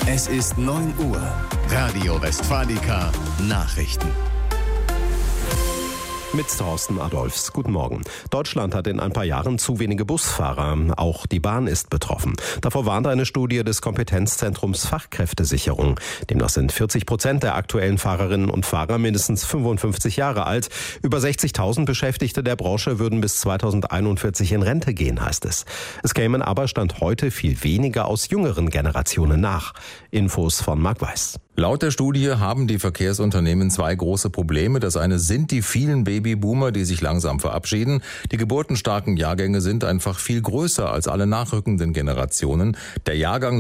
Es ist 9 Uhr. Radio Westfalica Nachrichten. Mit Thorsten Adolfs. Guten Morgen. Deutschland hat in ein paar Jahren zu wenige Busfahrer. Auch die Bahn ist betroffen. Davor warnt eine Studie des Kompetenzzentrums Fachkräftesicherung. Demnach sind 40% der aktuellen Fahrerinnen und Fahrer mindestens 55 Jahre alt. Über 60.000 Beschäftigte der Branche würden bis 2041 in Rente gehen, heißt es. Es kämen aber Stand heute viel weniger aus jüngeren Generationen nach. Infos von Marc Weiß. Laut der Studie haben die Verkehrsunternehmen zwei große Probleme. Das eine sind die vielen Babyboomer, die sich langsam verabschieden. Die geburtenstarken Jahrgänge sind einfach viel größer als alle nachrückenden Generationen. Der Jahrgang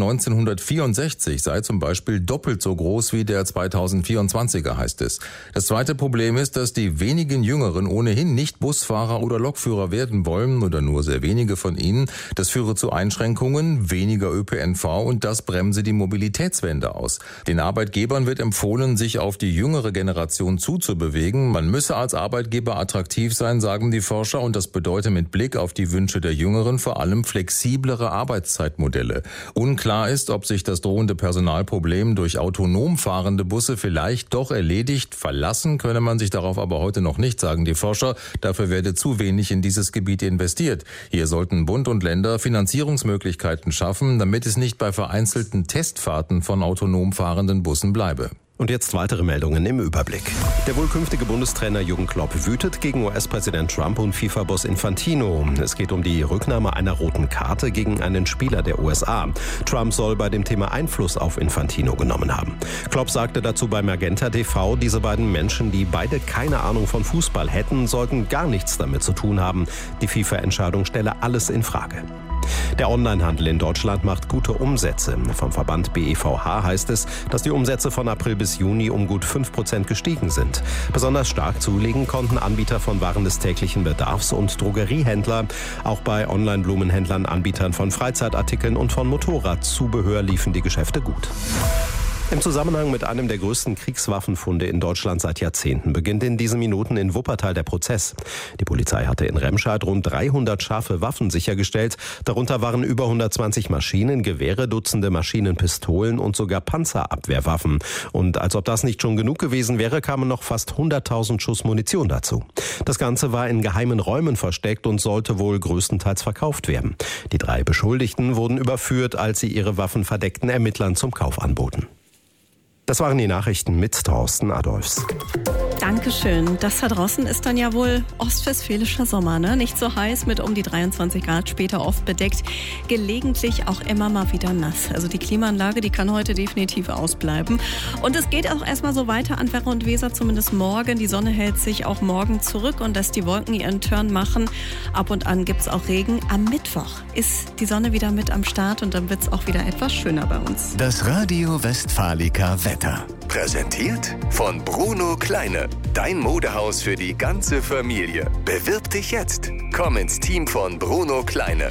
1964 sei zum Beispiel doppelt so groß wie der 2024er, heißt es. Das zweite Problem ist, dass die wenigen Jüngeren ohnehin nicht Busfahrer oder Lokführer werden wollen oder nur sehr wenige von ihnen. Das führe zu Einschränkungen, weniger ÖPNV und das bremse die Mobilitätswende aus. Den Arbeitgebern wird empfohlen, sich auf die jüngere Generation zuzubewegen. Man müsse als Arbeitgeber attraktiv sein, sagen die Forscher, und das bedeutet mit Blick auf die Wünsche der Jüngeren vor allem flexiblere Arbeitszeitmodelle. Unklar ist, ob sich das drohende Personalproblem durch autonom fahrende Busse vielleicht doch erledigt. Verlassen könne man sich darauf aber heute noch nicht, sagen die Forscher. Dafür werde zu wenig in dieses Gebiet investiert. Hier sollten Bund und Länder Finanzierungsmöglichkeiten schaffen, damit es nicht bei vereinzelten Testfahrten von autonom fahrenden Bussen bleibe. Und jetzt weitere Meldungen im Überblick. Der wohl künftige Bundestrainer Jürgen Klopp wütet gegen US-Präsident Trump und FIFA-Boss Infantino. Es geht um die Rücknahme einer roten Karte gegen einen Spieler der USA. Trump soll bei dem Thema Einfluss auf Infantino genommen haben. Klopp sagte dazu bei Magenta TV, diese beiden Menschen, die beide keine Ahnung von Fußball hätten, sollten gar nichts damit zu tun haben. Die FIFA-Entscheidung stelle alles in Frage. Der Onlinehandel in Deutschland macht gute Umsätze. Vom Verband BEVH heißt es, dass die Umsätze von April bis Juni um gut 5% gestiegen sind. Besonders stark zulegen konnten Anbieter von Waren des täglichen Bedarfs und Drogeriehändler. Auch bei Online-Blumenhändlern, Anbietern von Freizeitartikeln und von Motorradzubehör liefen die Geschäfte gut. Im Zusammenhang mit einem der größten Kriegswaffenfunde in Deutschland seit Jahrzehnten beginnt in diesen Minuten in Wuppertal der Prozess. Die Polizei hatte in Remscheid rund 300 scharfe Waffen sichergestellt. Darunter waren über 120 Maschinengewehre, Dutzende Maschinenpistolen und sogar Panzerabwehrwaffen. Und als ob das nicht schon genug gewesen wäre, kamen noch fast 100.000 Schuss Munition dazu. Das Ganze war in geheimen Räumen versteckt und sollte wohl größtenteils verkauft werden. Die 3 Beschuldigten wurden überführt, als sie ihre Waffen verdeckten Ermittlern zum Kauf anboten. Das waren die Nachrichten mit Thorsten Adolfs. Dankeschön. Das da draußen ist dann ja wohl ostwestfälischer Sommer, ne? Nicht so heiß, mit um die 23 Grad, später oft bedeckt. Gelegentlich auch immer mal wieder nass. Also die Klimaanlage, die kann heute definitiv ausbleiben. Und es geht auch erstmal so weiter an Werra und Weser, zumindest morgen. Die Sonne hält sich auch morgen zurück und lässt die Wolken ihren Turn machen. Ab und an gibt's auch Regen. Am Mittwoch ist die Sonne wieder mit am Start und dann wird's auch wieder etwas schöner bei uns. Das Radio Westfalica Wetter. Präsentiert von Bruno Kleine. Dein Modehaus für die ganze Familie. Bewirb dich jetzt. Komm ins Team von Bruno Kleine.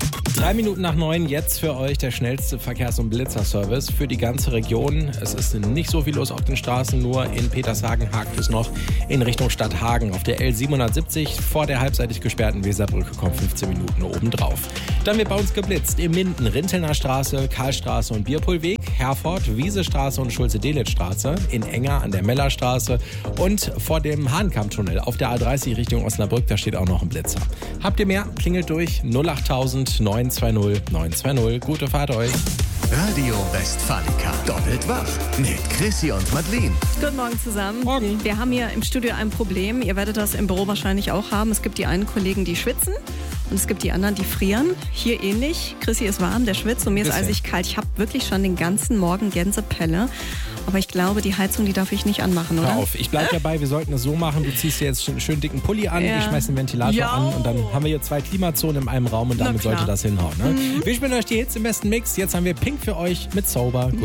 3 Minuten nach 9, jetzt für euch der schnellste Verkehrs- und Blitzerservice für die ganze Region. Es ist nicht so viel los auf den Straßen, nur in Petershagen hakt es noch in Richtung Stadthagen. Auf der L770 vor der halbseitig gesperrten Weserbrücke kommen 15 Minuten obendrauf. Dann wird bei uns geblitzt im Minden, Rintelner Straße, Karlstraße und Bierpohlweg, Herford, Wiesestraße und Schulze-Delitzsch-Straße, in Enger an der Mellerstraße und vor dem Hahnkammtunnel auf der A30 Richtung Osnabrück, da steht auch noch ein Blitzer. Habt ihr mehr? Klingelt durch 08000 920 920. Gute Fahrt euch. Radio Westfalica. Doppelt wach. Mit Chrissy und Madeleine. Guten Morgen zusammen. Morgen. Wir haben hier im Studio ein Problem. Ihr werdet das im Büro wahrscheinlich auch haben. Es gibt die einen Kollegen, die schwitzen. Und es gibt die anderen, die frieren. Hier ähnlich. Chrissy ist warm, der schwitzt und mir ist eisig kalt. Ich habe wirklich schon den ganzen Morgen Gänsepelle. Aber ich glaube, die Heizung, die darf ich nicht anmachen, oder? Hör auf, ich bleib dabei, wir sollten es so machen. Du ziehst dir jetzt einen schönen dicken Pulli an, ich schmeiß den Ventilator an und dann haben wir hier 2 Klimazonen in einem Raum und damit sollte das hinhauen. Ne? Wir spielen euch die Hits im besten Mix. Jetzt haben wir Pink für euch mit Sober.